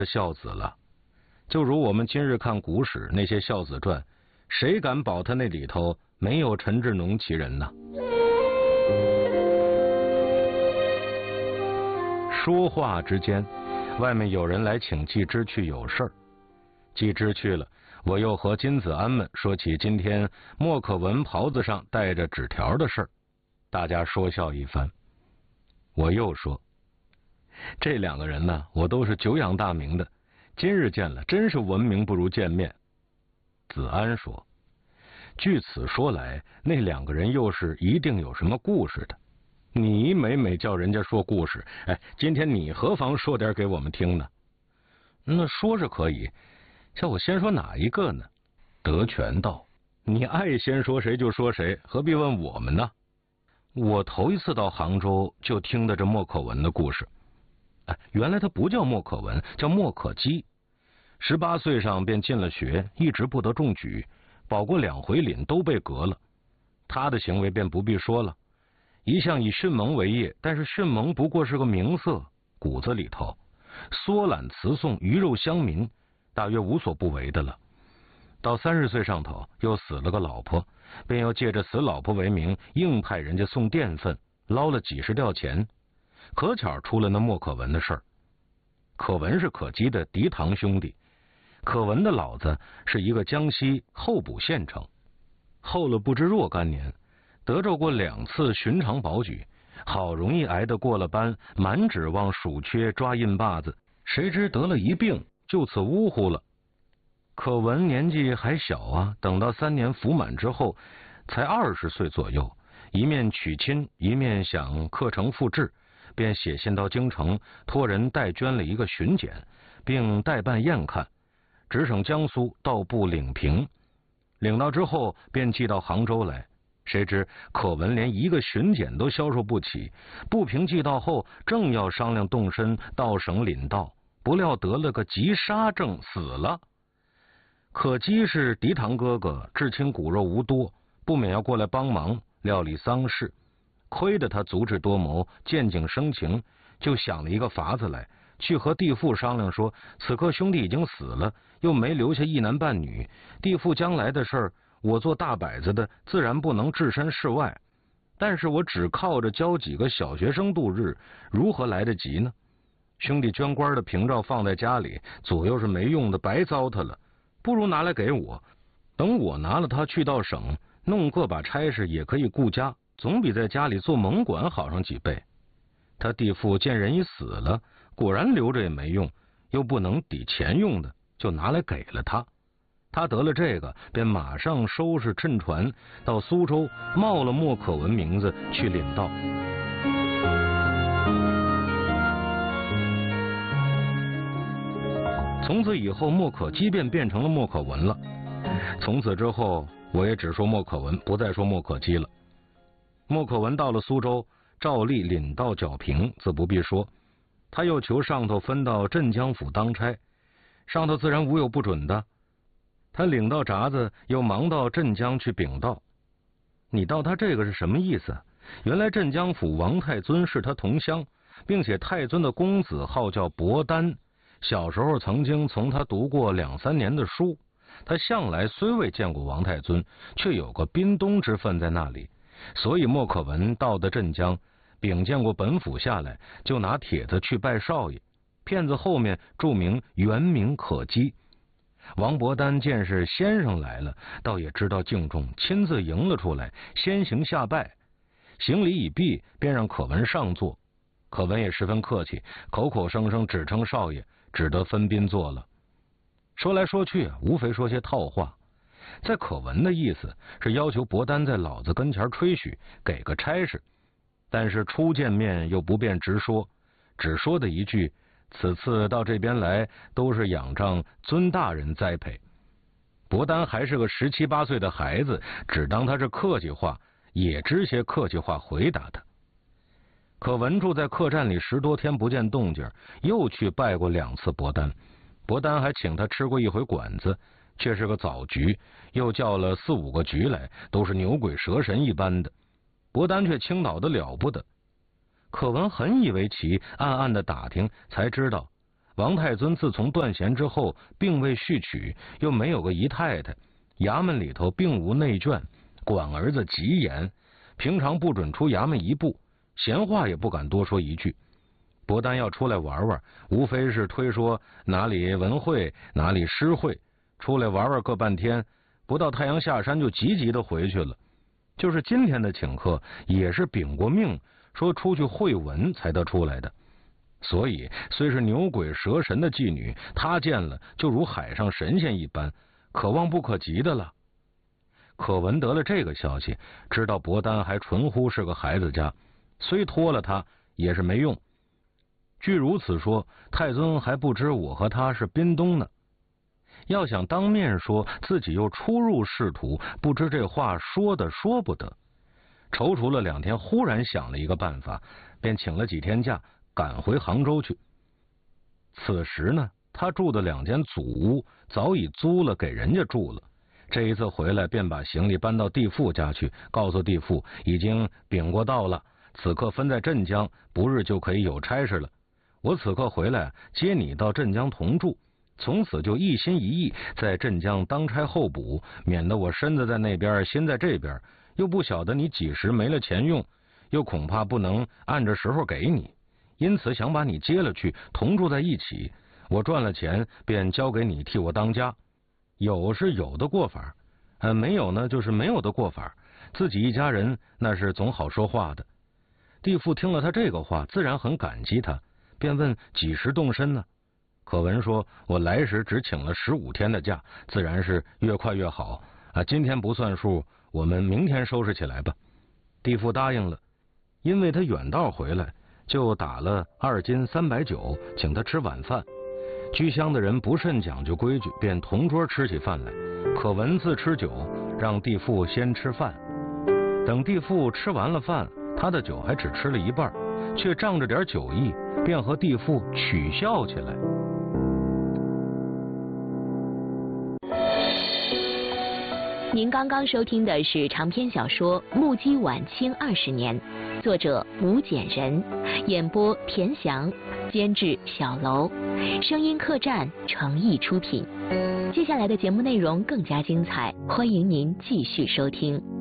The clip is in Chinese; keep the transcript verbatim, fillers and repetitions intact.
孝子了。就如我们今日看古史那些孝子传，谁敢保他那里头没有陈志农其人呢？说话之间，外面有人来请季之去有事儿。季之去了，我又和金子安们说起今天莫可文袍子上带着纸条的事儿，大家说笑一番。我又说，这两个人呢，我都是久仰大名的，今日见了，真是闻名不如见面。子安说，据此说来，那两个人又是一定有什么故事的。你每每叫人家说故事，哎，今天你何妨说点给我们听呢？那说是可以，叫我先说哪一个呢？德全道，你爱先说谁就说谁，何必问我们呢？我头一次到杭州就听得这莫可文的故事。哎，原来他不叫莫可文，叫莫可基。十八岁上便进了学，一直不得中举，保过两回廪都被革了。他的行为便不必说了，一向以迅猛为业，但是迅猛不过是个名色，骨子里头缩懒辞讼，鱼肉乡民，大约无所不为的了。到三十岁上头，又死了个老婆，便要借着死老婆为名，硬派人家送电份，捞了几十吊钱。可巧出了那莫可文的事儿。可文是可基的嫡堂兄弟，可文的老子是一个江西候补县丞，候了不知若干年，得着过两次寻常保举，好容易挨得过了班，满指望数缺抓印把子，谁知得了一病，就此呜呼了。可文年纪还小啊，等到三年服满之后，才二十岁左右，一面娶亲，一面想课程复制，便写信到京城，托人代捐了一个巡检，并代办验看，直省江苏道部领评，领到之后便寄到杭州来。谁知可文连一个巡检都销售不起，不平寄到后，正要商量动身到省领道，不料得了个急杀症，死了。可基是嫡堂哥哥，至亲骨肉无多，不免要过来帮忙料理丧事。亏得他足智多谋，见景生情，就想了一个法子来，去和弟父商量说，此刻兄弟已经死了，又没留下一男半女，弟父将来的事儿，我做大摆子的自然不能置身事外，但是我只靠着教几个小学生度日，如何来得及呢？兄弟捐官的凭照放在家里，左右是没用的，白糟蹋了，不如拿来给我，等我拿了它去到省，弄个把差事也可以顾家，总比在家里做猛管好上几倍。他弟父见人已死了，果然留着也没用，又不能抵钱用的，就拿来给了他。他得了这个，便马上收拾趁船到苏州，冒了莫可文名字去领道。从此以后，莫可基便变成了莫可文了。从此之后，我也只说莫可文，不再说莫可基了。莫可文到了苏州，照例领到剿平，自不必说。他又求上头分到镇江府当差，上头自然无有不准的。他领到闸子，又忙到镇江去禀道。你道他这个是什么意思？原来镇江府王太尊是他同乡，并且太尊的公子号叫伯丹，小时候曾经从他读过两三年的书。他向来虽未见过王太尊，却有个宾东之分在那里，所以莫可文到的镇江，禀见过本府下来，就拿帖子去拜少爷。片子后面注明原名可基。王伯丹见是先生来了，倒也知道敬重，亲自迎了出来，先行下拜，行礼已毕，便让可文上座。可文也十分客气，口口声声只称少爷，只得分宾坐了。说来说去，无非说些套话。在可文的意思是要求伯丹在老子跟前吹嘘，给个差事，但是初见面又不便直说，只说的一句，此次到这边来都是仰仗尊大人栽培。伯丹还是个十七八岁的孩子，只当他是客气话，也知些客气话回答他。可文住在客栈里十多天不见动静，又去拜过两次伯丹，伯丹还请他吃过一回馆子，却是个早局，又叫了四五个局来，都是牛鬼蛇神一般的，伯丹却倾倒得了不得。可文很以为奇，暗暗的打听，才知道王太尊自从断弦之后，并未续娶，又没有个姨太太，衙门里头并无内眷，管儿子极严，平常不准出衙门一步，闲话也不敢多说一句。不但要出来玩玩，无非是推说哪里文会，哪里诗会，出来玩玩个半天，不到太阳下山就急急的回去了。就是今天的请客，也是禀过命，说出去会文才得出来的。所以虽是牛鬼蛇神的妓女，她见了就如海上神仙一般，可望不可及的了。可闻得了这个消息，知道伯丹还纯乎是个孩子家，虽托了他也是没用。据如此说，太尊还不知我和他是宾东呢。要想当面说自己又初入仕途，不知这话说的说不得。踌躇了两天，忽然想了一个办法，便请了几天假，赶回杭州去。此时呢，他住的两间祖屋早已租了给人家住了。这一次回来，便把行李搬到地父家去，告诉地父已经禀过到了，此刻分在镇江，不日就可以有差事了。我此刻回来接你到镇江同住，从此就一心一意在镇江当差候补，免得我身子在那边心在这边，又不晓得你几时没了钱用，又恐怕不能按着时候给你，因此想把你接了去同住在一起。我赚了钱便交给你替我当家，有是有的过法，呃，没有呢就是没有的过法，自己一家人那是总好说话的。地父听了他这个话，自然很感激他，便问几时动身呢？可闻说我来时只请了十五天的假，自然是越快越好啊！今天不算数，我们明天收拾起来吧。地父答应了，因为他远道回来，就打了二斤三百酒，请他吃晚饭。居乡的人不甚讲究规矩，便同桌吃起饭来。可闻自吃酒，让地父先吃饭。等地父吃完了饭，他的酒还只吃了一半，却仗着点酒意，便和地父取笑起来。 您刚刚收听的是长篇小说《目击晚清二十年》，作者吴简人，演播田翔，监制小楼，声音客栈诚意出品。接下来的节目内容更加精彩，欢迎您继续收听。